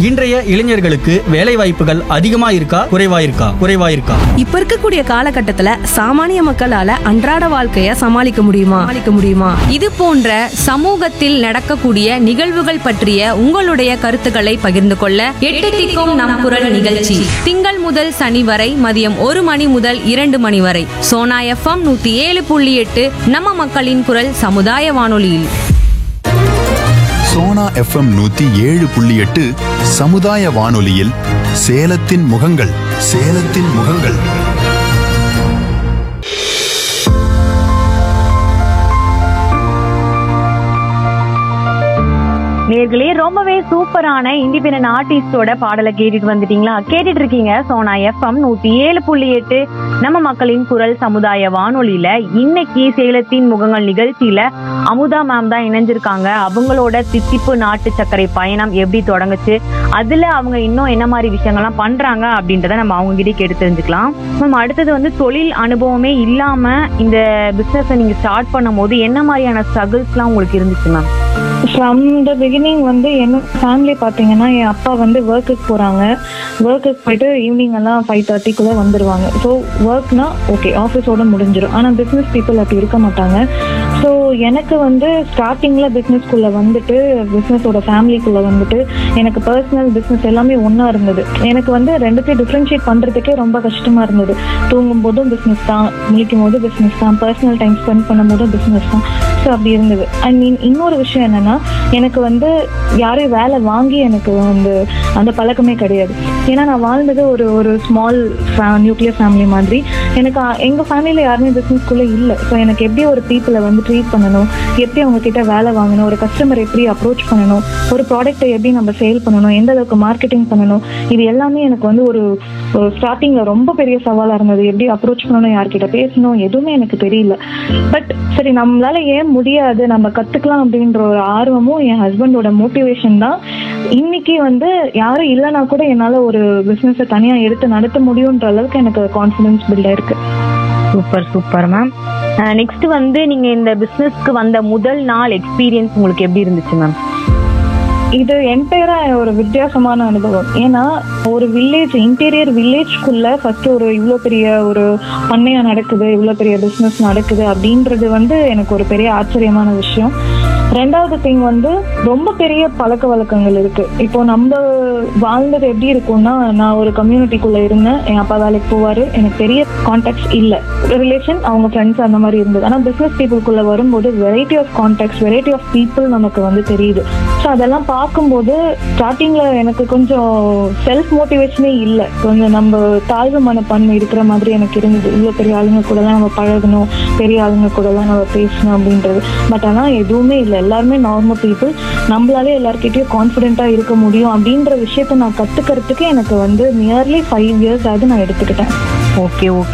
இன்றைய இளைஞர்களுக்கு வேலை வாய்ப்புகள் அதிகமா இருக்கா குறைவா இருக்கா? இப்ப இருக்கக்கூடிய காலகட்டத்துல சாமானிய மக்களால அன்றாட வாழ்க்கைய சமாளிக்க முடியுமா? இது போன்ற சமூகத்தில் நடக்கக்கூடிய நிகழ்வுகள் பற்றிய உங்களுடைய கருத்துக்களை பகிர்ந்து கொள்ள 8 திக்கும் நம் குரல் நிகழ்ச்சி திங்கள் முதல் சனி வரை மதியம் 1 மணி முதல் 2 மணி வரை சோனா FM 107.8 நம்ம மக்களின் குரல் சமுதாய வானொலியில். சோனா FM 107.8 சமுதாய வானொலியில் சேலத்தின் முகங்கள். நேர்களே, ரொம்பவே சூப்பரான இண்டிபெண்டன்ட் ஆர்டிஸ்டோட பாடலை கேட்டுட்டு இருக்கீங்க சோனா FM 107.8 நம்ம மக்களின் குரல் சமுதாய வானொலியில. இன்னைக்கு சேலத்தின் முகங்கள் நிகழ்ச்சியில அமுதா மேம் தான் இணைஞ்சிருக்காங்க. அவங்களோட தித்திப்பு நாட்டு சர்க்கரை பயணம் எப்படி தொடங்குச்சு, அதுல அவங்க இன்னும் என்ன மாதிரி விஷயங்கள்லாம் பண்றாங்க அப்படின்றத நம்ம அவங்க கிட்ட கேட்டு தெரிஞ்சுக்கலாம். மேம், அடுத்தது தொழில் அனுபவமே இல்லாம இந்த பிசினஸ் நீங்க ஸ்டார்ட் பண்ணும் போது என்ன மாதிரியான ஸ்ட்ரகிள்ஸ்லாம் உங்களுக்கு இருந்துச்சு மேம்? ஃப்ரம் த பிகினிங் என்னோட ஃபேமிலி பார்த்தீங்கன்னா, என் அப்பா ஒர்க்குக்கு போகிறாங்க. ஒர்க்குக்கு போயிட்டு ஈவினிங் எல்லாம் 5:30 வந்துடுவாங்க. ஸோ ஒர்க்னா ஓகே, ஆஃபீஸோட முடிஞ்சிடும். ஆனால் பிஸ்னஸ் பீப்புள் அப்படி இருக்க மாட்டாங்க. ஸோ எனக்கு ஸ்டார்டிங்கில் பிஸ்னஸ்குள்ளே பிஸ்னஸோட ஃபேமிலிக்குள்ளே எனக்கு பர்சனல் பிஸ்னஸ் எல்லாமே ஒன்றா இருந்தது. எனக்கு ரெண்டுத்தையும் டிஃப்ரென்ஷியேட் பண்ணுறதுக்கே ரொம்ப கஷ்டமாக இருந்தது. தூங்கும் போதும் பிஸ்னஸ் தான், முழிக்கும் போதும் பிஸ்னஸ் தான், பர்சனல் டைம் ஸ்பெண்ட் பண்ணும் போதும் பிஸ்னஸ் தான். ஸோ அப்படி இருந்தது. ஐ மீன், இன்னொரு விஷயம் என்னன்னா, எனக்கு யாரையும் வேலை வாங்கி எனக்கு அந்த பழக்கமே கிடையாது. ஏன்னா நான் வாழ்ந்தது ஒரு ஸ்மால் நியூக்ளியர் ஃபேமிலி மாதிரி. எனக்கு எங்கள் ஃபேமிலியில் யாருமே பிஸ்னஸ்குள்ளே இல்லை. ஸோ எனக்கு எப்படி ஒரு பீப்புளை ட்ரீட் பண்ணணும், எப்படி அவங்க கிட்ட வேலை வாங்கணும், ஒரு கஸ்டமர் எப்படி அப்ரோச் பண்ணணும், ஒரு ப்ராடக்ட்டை எப்படி நம்ம சேல் பண்ணணும், எந்த அளவுக்கு மார்க்கெட்டிங் பண்ணணும், இது எல்லாமே எனக்கு ஒரு ஸ்டார்டிங்கில் ரொம்ப பெரிய சவாலாக இருந்தது. எப்படி அப்ரோச் பண்ணணும், யார்கிட்ட பேசணும், எதுவுமே எனக்கு தெரியல. பட் சரி, நம்மளால ஏன் முடியாது, நம்ம கற்றுக்கலாம் அப்படின்ற ஒரு ஆர்வமும் என் ஹஸ்பண்டோட மோட்டிவேஷன் தான் இன்னைக்கு யாரும் இல்லைனா கூட என்னால் ஒரு பிஸ்னஸை தனியாக எடுத்து நடத்த முடியுன்ற அளவுக்கு எனக்கு கான்ஃபிடன்ஸ் பில்ட் ஆயிருக்கு. Super ma'am. நெக்ஸ்ட் நீங்க இந்த பிசினஸ்க்கு வந்த முதல் நாள் எக்ஸ்பீரியன்ஸ் உங்களுக்கு எப்படி இருந்துச்சு மேம்? இது என்டையரா ஒரு வித்தியாசமான அனுபவம். ஏன்னா ஒரு வில்லேஜ், இன்டீரியர் வில்லேஜ்குள்ள ஃபர்ஸ்ட் இவ்வளோ பெரிய ஒரு பண்ணையா நடக்குது, இவ்வளோ பெரிய பிஸ்னஸ் நடக்குது அப்படின்றது எனக்கு ஒரு பெரிய ஆச்சரியமான விஷயம். ரெண்டாவது திங் ரொம்ப பெரிய பழக்க வழக்கங்கள் இருக்கு. இப்போ நம்ம வாழ்ந்தது எப்படி இருக்கும்னா, நான் ஒரு கம்யூனிட்டிக்குள்ள இருந்தேன், என் அப்பா வேலைக்கு போவாரு, எனக்கு பெரிய கான்டாக்ட்ஸ் இல்லை, ரிலேஷன், அவங்க ஃப்ரெண்ட்ஸ் அந்த மாதிரி இருந்தது. ஆனால் பிஸ்னஸ் பீப்புளுக்குள்ள வரும்போது variety of contacts, variety of people நமக்கு தெரியுது. ஸோ அதெல்லாம் பார்க்கும்போது ஸ்டார்டிங்ல எனக்கு கொஞ்சம் செல்ஃப் மோட்டிவேஷனே இல்லை, கொஞ்சம் நம்ம தாழ்வு மனப்பான்மை இருக்கிற மாதிரி எனக்கு இருந்தது. இவ்வளோ பெரிய ஆளுங்க கூட தான் நம்ம பழகணும், பெரிய ஆளுங்க கூட தான் நம்ம பேசணும் அப்படின்றது. பட் ஆனால் எதுவுமே இல்லை, எல்லாருமே நார்மல் பீப்புள். நம்மளாலே எல்லார்கிட்டயும் கான்ஃபிடென்ட்டா இருக்க முடியும் அப்படின்ற விஷயத்த நான் கத்துக்கிறதுக்கு எனக்கு நியர்லி 5 years ஆகுது நான் எடுத்துக்கிட்டேன். ஓகே.